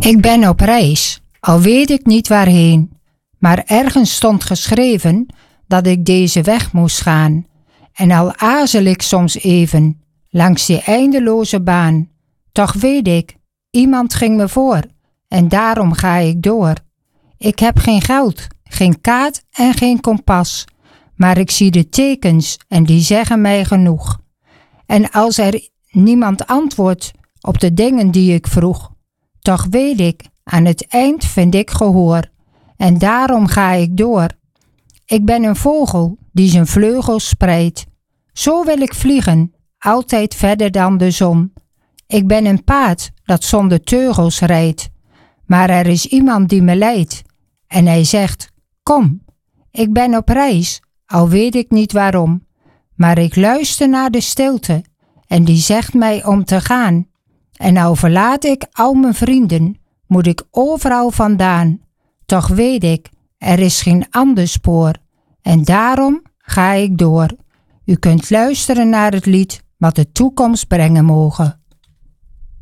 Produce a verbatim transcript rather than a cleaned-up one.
Ik ben op reis, al weet ik niet waarheen, maar ergens stond geschreven dat ik deze weg moest gaan. En al aarzel ik soms even, langs die eindeloze baan, toch weet ik, iemand ging me voor, en daarom ga ik door. Ik heb geen geld, geen kaart en geen kompas, maar ik zie de tekens en die zeggen mij genoeg. En als er niemand antwoordt op de dingen die ik vroeg, toch weet ik, aan het eind vind ik gehoor, en daarom ga ik door. Ik ben een vogel die zijn vleugels spreidt. Zo wil ik vliegen, altijd verder dan de zon. Ik ben een paard dat zonder teugels rijdt, maar er is iemand die me leidt, en hij zegt, kom, ik ben op reis, al weet ik niet waarom, maar ik luister naar de stilte, en die zegt mij om te gaan. En al verlaat ik al mijn vrienden, moet ik overal vandaan. Toch weet ik, er is geen ander spoor, en daarom ga ik door. U kunt luisteren naar het lied wat de toekomst brengen mogen.